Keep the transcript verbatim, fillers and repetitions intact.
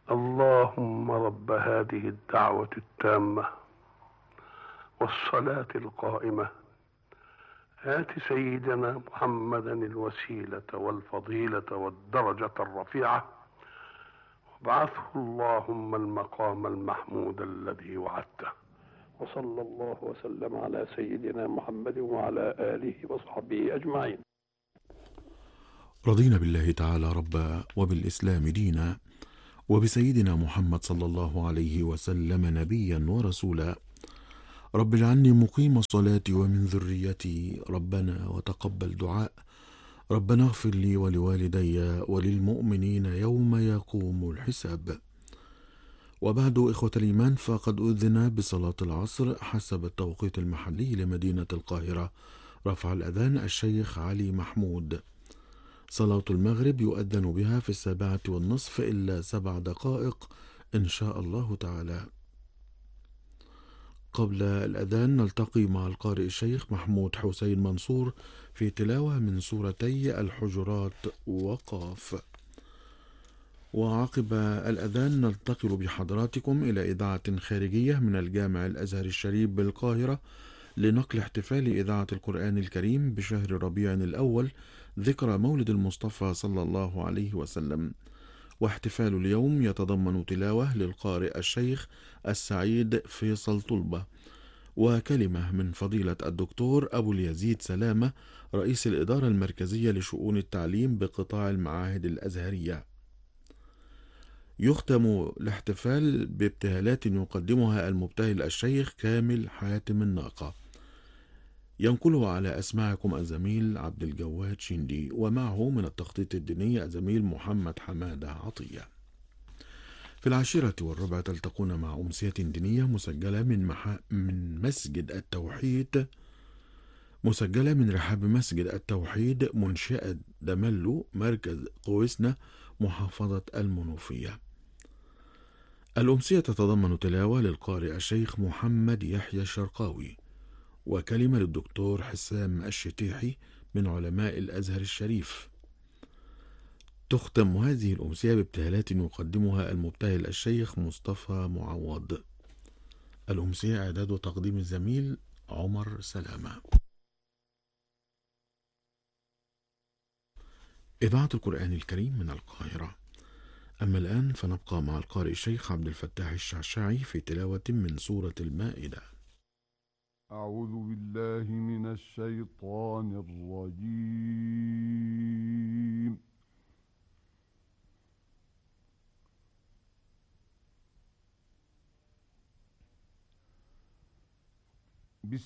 اللهم رب هذه الدعوة التامة والصلاة القائمة، آت سيدنا محمدا الوسيلة والفضيلة والدرجة الرفيعة، وابعثه اللهم المقام المحمود الذي وعدته. وصلى الله وسلم على سيدنا محمد وعلى آله وصحبه أجمعين. رضينا بالله تعالى ربا، وبالإسلام دينا، وبسيدنا محمد صلى الله عليه وسلم نبيا ورسولا. رب اجعلني مقيم الصلاة ومن ذريتي، ربنا وتقبل دعاء. ربنا اغفر لي ولوالدي وللمؤمنين يوم يقوم الحساب. وبعد، إخوة الإيمان، فقد أذن بصلاة العصر حسب التوقيت المحلي لمدينة القاهرة رفع الأذان الشيخ علي محمود. صلاة المغرب يؤذن بها في السابعة والنصف إلا سبع دقائق إن شاء الله تعالى. قبل الأذان نلتقي مع القارئ الشيخ محمود حسين منصور في تلاوة من سورتي الحجرات وقاف. وعقب الأذان ننتقل بحضراتكم إلى إذاعة خارجية من الجامع الأزهر الشريف بالقاهرة لنقل احتفال إذاعة القرآن الكريم بشهر ربيع الأول، ذكرى مولد المصطفى صلى الله عليه وسلم. واحتفال اليوم يتضمن تلاوة للقارئ الشيخ السعيد فيصل طلبة، وكلمة من فضيلة الدكتور أبو اليزيد سلامة رئيس الإدارة المركزية لشؤون التعليم بقطاع المعاهد الأزهرية. يختم الاحتفال بابتهالات يقدمها المبتهل الشيخ كامل حاتم الناقة، ينقله على أسماعكم الزميل عبد الجواد شندي، ومعه من التخطيط الديني الزميل محمد حمادة عطية. في العاشرة والربع تلتقون مع أمسية دينية مسجلة من, محا... من مسجد التوحيد مسجلة من رحاب مسجد التوحيد منشأة دملو مركز قويسنة محافظة المنوفية. الأمسية تتضمن تلاوة للقارئ الشيخ محمد يحيى الشرقاوي، وكلمة للدكتور حسام الشتيحي من علماء الأزهر الشريف. تختم هذه الأمسية بابتهالات يقدمها المبتهل الشيخ مصطفى معوض. الأمسية إعداد وتقديم الزميل عمر سلامة. إذاعة القرآن الكريم من القاهرة. أما الآن فنبقى مع القارئ الشيخ عبد الفتاح الشعشاعي في تلاوة من سورة المائدة. أعوذ بالله من الشيطان الرجيم.